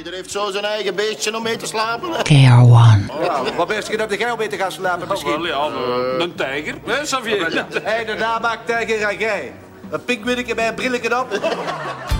Ieder heeft zo zijn eigen beestje om mee te slapen. KR1. Ja, wat ben je dat jij om mee te gaan slapen misschien? Wel, ja, een tijger, hè, Xavier? Hé, de namaak tijger en jij. Een pinkwinnetje bij een brilletje op.